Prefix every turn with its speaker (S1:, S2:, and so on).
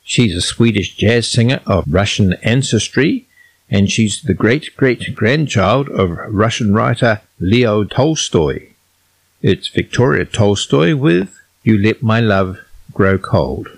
S1: She's a Swedish jazz singer of Russian ancestry, and she's the great-great-grandchild of Russian writer Leo Tolstoy. It's Victoria Tolstoy with You Let My Love Grow Cold.